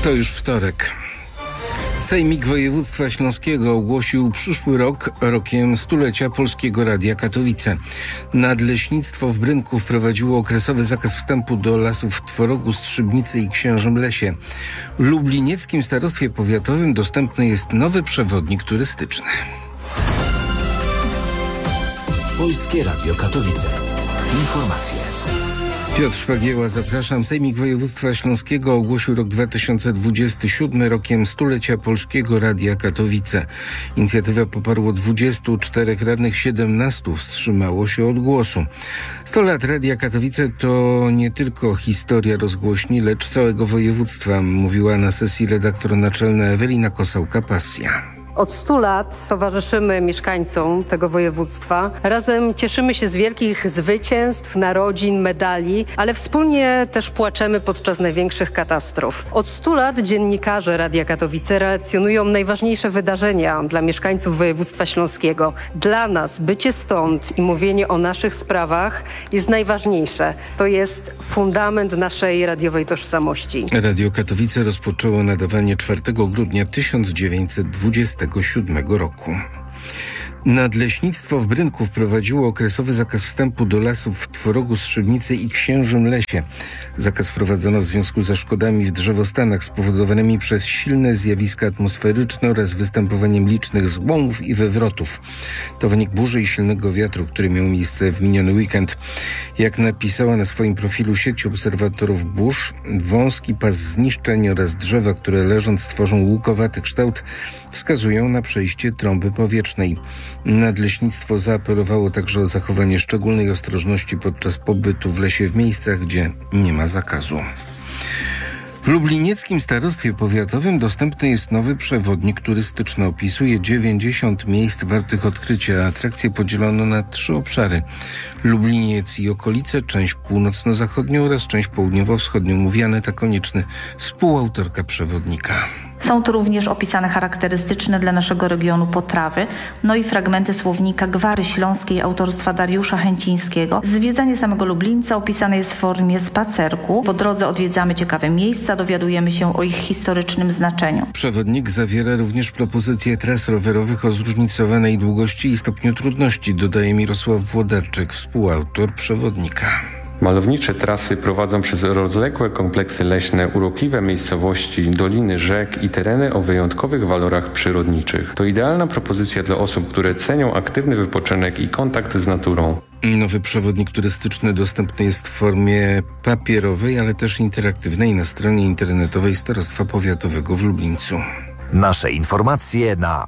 To już wtorek. Sejmik Województwa Śląskiego ogłosił przyszły rok rokiem stulecia Polskiego Radia Katowice. Nadleśnictwo w Brynku wprowadziło okresowy zakaz wstępu do lasów w Tworogu, Strzybnicy i Księżym Lesie. W lublinieckim starostwie powiatowym dostępny jest nowy przewodnik turystyczny. Polskie Radio Katowice. Informacje. Piotr Szpagieła, zapraszam. Sejmik Województwa Śląskiego ogłosił rok 2027 rokiem stulecia Polskiego Radia Katowice. Inicjatywę poparło 24 radnych, 17 wstrzymało się od głosu. 100 lat Radia Katowice to nie tylko historia rozgłośni, lecz całego województwa, mówiła na sesji redaktor naczelna Ewelina Kosałka-Pasja. Od 100 lat towarzyszymy mieszkańcom tego województwa. Razem cieszymy się z wielkich zwycięstw, narodzin, medali, ale wspólnie też płaczemy podczas największych katastrof. Od 100 lat dziennikarze Radia Katowice relacjonują najważniejsze wydarzenia dla mieszkańców województwa śląskiego. Dla nas bycie stąd i mówienie o naszych sprawach jest najważniejsze. To jest fundament naszej radiowej tożsamości. Radio Katowice rozpoczęło nadawanie 4 grudnia 1927 roku. Nadleśnictwo w Brynku wprowadziło okresowy zakaz wstępu do lasów w Tworogu, Strzybnicy i Księżym Lesie. Zakaz wprowadzono w związku ze szkodami w drzewostanach spowodowanymi przez silne zjawiska atmosferyczne oraz występowaniem licznych złomów i wywrotów. To wynik burzy i silnego wiatru, który miał miejsce w miniony weekend. Jak napisała na swoim profilu sieć obserwatorów burz, wąski pas zniszczeń oraz drzewa, które leżąc tworzą łukowaty kształt, wskazują na przejście trąby powietrznej. Nadleśnictwo zaapelowało także o zachowanie szczególnej ostrożności podczas pobytu w lesie w miejscach, gdzie nie ma zakazu. W lublinieckim starostwie powiatowym dostępny jest nowy przewodnik turystyczny. Opisuje 90 miejsc wartych odkrycia. Atrakcje podzielono na 3 obszary. Lubliniec i okolice, część północno-zachodnią oraz część południowo-wschodnią. Mówi Aneta Konieczny, współautorka przewodnika. Są tu również opisane charakterystyczne dla naszego regionu potrawy, no i fragmenty słownika Gwary Śląskiej autorstwa Dariusza Chęcińskiego. Zwiedzanie samego Lublińca opisane jest w formie spacerku. Po drodze odwiedzamy ciekawe miejsca, dowiadujemy się o ich historycznym znaczeniu. Przewodnik zawiera również propozycje tras rowerowych o zróżnicowanej długości i stopniu trudności, dodaje Mirosław Włodarczyk, współautor przewodnika. Malownicze trasy prowadzą przez rozległe kompleksy leśne, urokliwe miejscowości, doliny rzek i tereny o wyjątkowych walorach przyrodniczych. To idealna propozycja dla osób, które cenią aktywny wypoczynek i kontakt z naturą. Nowy przewodnik turystyczny dostępny jest w formie papierowej, ale też interaktywnej na stronie internetowej Starostwa Powiatowego w Lublińcu. Nasze informacje na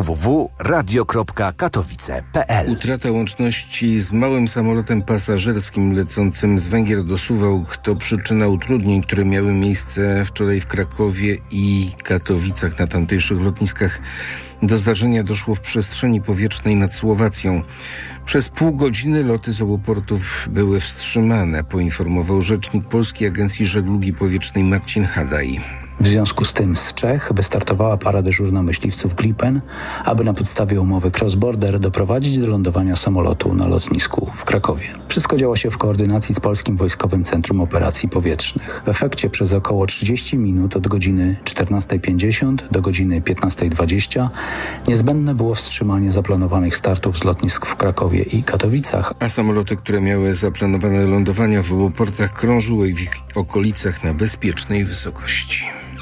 www.radio.katowice.pl. Utrata łączności z małym samolotem pasażerskim lecącym z Węgier do Suwałk to przyczyna utrudnień, które miały miejsce wczoraj w Krakowie i Katowicach na tamtejszych lotniskach. Do zdarzenia doszło w przestrzeni powietrznej nad Słowacją. Przez pół godziny loty z obu portów były wstrzymane, poinformował rzecznik Polskiej Agencji Żeglugi Powietrznej Marcin Hadaj. W związku z tym z Czech wystartowała para dyżurna myśliwców Gripen, aby na podstawie umowy Cross-Border doprowadzić do lądowania samolotu na lotnisku w Krakowie. Wszystko działo się w koordynacji z Polskim Wojskowym Centrum Operacji Powietrznych. W efekcie przez około 30 minut od godziny 14:50 do godziny 15:20 niezbędne było wstrzymanie zaplanowanych startów z lotnisk w Krakowie i Katowicach. A samoloty, które miały zaplanowane lądowania w obu portach, krążyły w ich okolicach na bezpiecznej wysokości.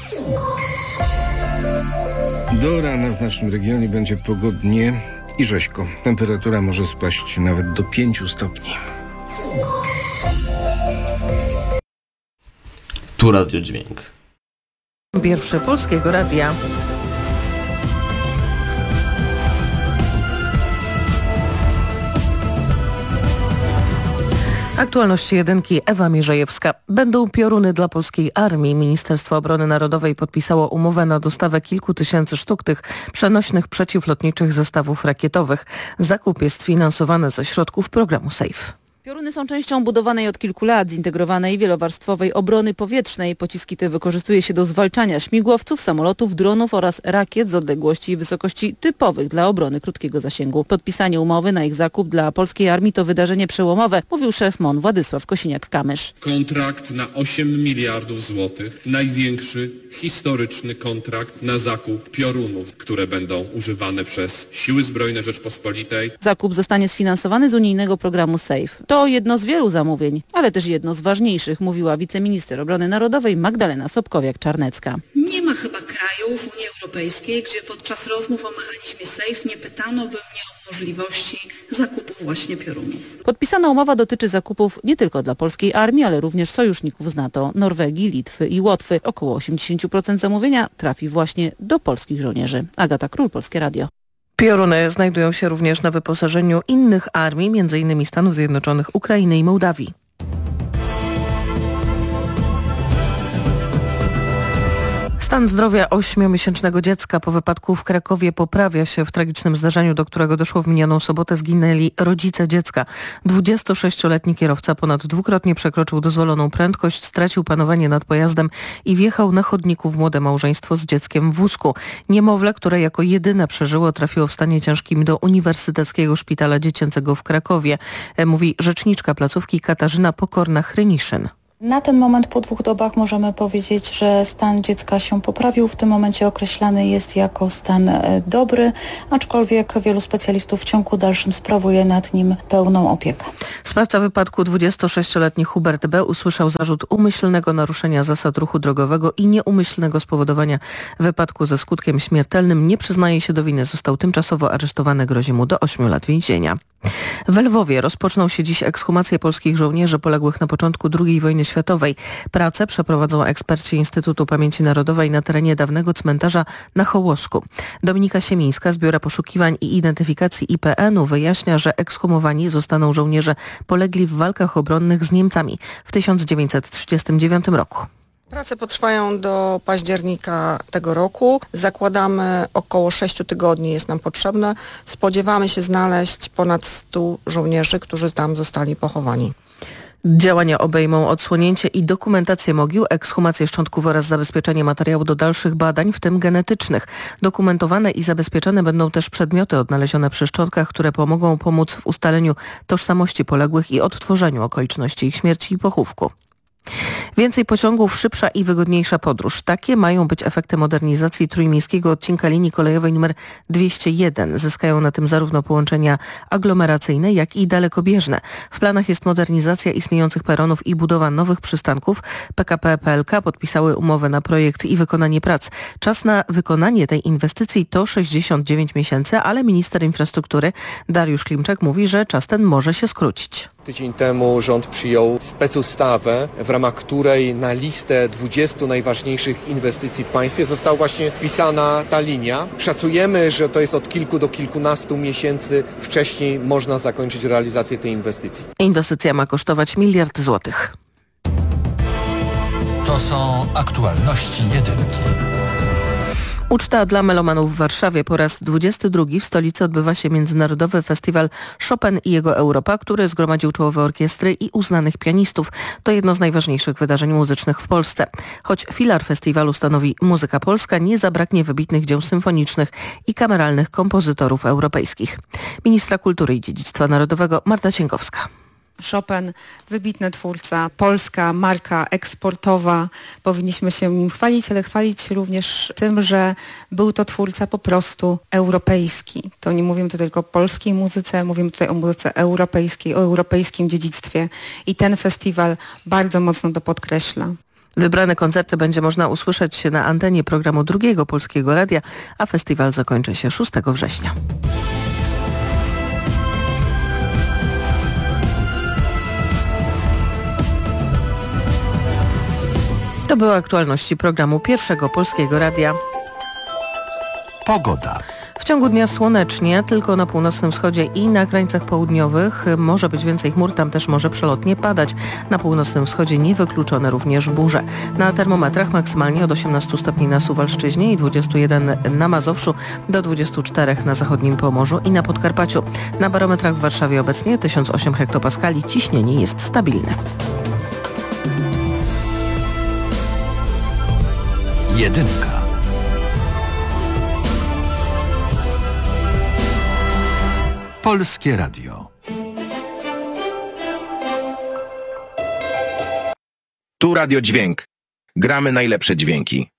Do rana w naszym regionie będzie pogodnie i rzeźko. Temperatura może spaść nawet do 5 stopni. Tu Radio Dźwięk. Pierwsze Polskiego Radia. Aktualności jedynki, Ewa Mierzejewska. Będą pioruny dla polskiej armii. Ministerstwo Obrony Narodowej podpisało umowę na dostawę kilku tysięcy sztuk tych przenośnych przeciwlotniczych zestawów rakietowych. Zakup jest finansowany ze środków programu SAFE. Pioruny są częścią budowanej od kilku lat zintegrowanej wielowarstwowej obrony powietrznej. Pociski te wykorzystuje się do zwalczania śmigłowców, samolotów, dronów oraz rakiet z odległości i wysokości typowych dla obrony krótkiego zasięgu. Podpisanie umowy na ich zakup dla polskiej armii to wydarzenie przełomowe, mówił szef MON Władysław Kosiniak-Kamysz. Kontrakt na 8 miliardów złotych, największy historyczny kontrakt na zakup piorunów, które będą używane przez Siły Zbrojne Rzeczpospolitej. Zakup zostanie sfinansowany z unijnego programu SAFE. To jedno z wielu zamówień, ale też jedno z ważniejszych, mówiła wiceminister obrony narodowej Magdalena Sobkowiak-Czarnecka. Nie ma chyba kraju w Unii Europejskiej, gdzie podczas rozmów o mechanizmie SAFE nie pytano by mnie o możliwości zakupu właśnie piorunów. Podpisana umowa dotyczy zakupów nie tylko dla polskiej armii, ale również sojuszników z NATO, Norwegii, Litwy i Łotwy. Około 80% zamówienia trafi właśnie do polskich żołnierzy. Agata Król, Polskie Radio. Pioruny znajdują się również na wyposażeniu innych armii, m.in. Stanów Zjednoczonych, Ukrainy i Mołdawii. Stan zdrowia 8-miesięcznego dziecka po wypadku w Krakowie poprawia się. W tragicznym zdarzeniu, do którego doszło w minioną sobotę, zginęli rodzice dziecka. 26-letni kierowca ponad dwukrotnie przekroczył dozwoloną prędkość, stracił panowanie nad pojazdem i wjechał na chodniku w młode małżeństwo z dzieckiem w wózku. Niemowlę, które jako jedyne przeżyło, trafiło w stanie ciężkim do Uniwersyteckiego Szpitala Dziecięcego w Krakowie, mówi rzeczniczka placówki Katarzyna Pokorna-Hryniszyn. Na ten moment po 2 dobach możemy powiedzieć, że stan dziecka się poprawił. W tym momencie określany jest jako stan dobry, aczkolwiek wielu specjalistów w ciągu dalszym sprawuje nad nim pełną opiekę. Sprawca wypadku, 26-letni Hubert B., usłyszał zarzut umyślnego naruszenia zasad ruchu drogowego i nieumyślnego spowodowania wypadku ze skutkiem śmiertelnym. Nie przyznaje się do winy. Został tymczasowo aresztowany. Grozi mu do 8 lat więzienia. W Lwowie rozpoczną się dziś ekshumacje polskich żołnierzy poległych na początku II wojny światowej. Pracę przeprowadzą eksperci Instytutu Pamięci Narodowej na terenie dawnego cmentarza na Hołosku. Dominika Siemińska z Biura Poszukiwań i Identyfikacji IPN-u wyjaśnia, że ekshumowani zostaną żołnierze polegli w walkach obronnych z Niemcami w 1939 roku. Prace potrwają do października tego roku. Zakładamy około 6 tygodni jest nam potrzebne. Spodziewamy się znaleźć ponad 100 żołnierzy, którzy tam zostali pochowani. Działania obejmą odsłonięcie i dokumentację mogił, ekshumację szczątków oraz zabezpieczenie materiału do dalszych badań, w tym genetycznych. Dokumentowane i zabezpieczone będą też przedmioty odnalezione przy szczątkach, które pomóc w ustaleniu tożsamości poległych i odtworzeniu okoliczności ich śmierci i pochówku. Więcej pociągów, szybsza i wygodniejsza podróż. Takie mają być efekty modernizacji trójmiejskiego odcinka linii kolejowej nr 201. Zyskają na tym zarówno połączenia aglomeracyjne, jak i dalekobieżne. W planach jest modernizacja istniejących peronów i budowa nowych przystanków. PKP PLK podpisały umowę na projekt i wykonanie prac. Czas na wykonanie tej inwestycji to 69 miesięcy, ale minister infrastruktury Dariusz Klimczak mówi, że czas ten może się skrócić. Tydzień temu rząd przyjął specustawę, w ramach której na listę 20 najważniejszych inwestycji w państwie została właśnie wpisana ta linia. Szacujemy, że to jest od kilku do kilkunastu miesięcy wcześniej można zakończyć realizację tej inwestycji. Inwestycja ma kosztować 1 miliard złotych. To są aktualności jedynki. Uczta dla melomanów w Warszawie. Po raz 22 w stolicy odbywa się Międzynarodowy Festiwal Chopin i jego Europa, który zgromadził czołowe orkiestry i uznanych pianistów. To jedno z najważniejszych wydarzeń muzycznych w Polsce. Choć filar festiwalu stanowi muzyka polska, nie zabraknie wybitnych dzieł symfonicznych i kameralnych kompozytorów europejskich. Ministra Kultury i Dziedzictwa Narodowego Marta Cienkowska. Chopin, wybitny twórca, polska marka eksportowa. Powinniśmy się nim chwalić, ale chwalić się również tym, że był to twórca po prostu europejski. To nie mówimy tutaj tylko o polskiej muzyce, mówimy tutaj o muzyce europejskiej, o europejskim dziedzictwie i ten festiwal bardzo mocno to podkreśla. Wybrane koncerty będzie można usłyszeć na antenie programu Drugiego Polskiego Radia, a festiwal zakończy się 6 września. To były aktualności programu Pierwszego Polskiego Radia. Pogoda. W ciągu dnia słonecznie, tylko na północnym wschodzie i na krańcach południowych może być więcej chmur, tam też może przelotnie padać. Na północnym wschodzie niewykluczone również burze. Na termometrach maksymalnie od 18 stopni na Suwalszczyźnie i 21 na Mazowszu do 24 na zachodnim Pomorzu i na Podkarpaciu. Na barometrach w Warszawie obecnie 1008 hektopaskali, ciśnienie jest stabilne. Jedynka. Polskie Radio. Tu Radio Dźwięk. Gramy najlepsze dźwięki.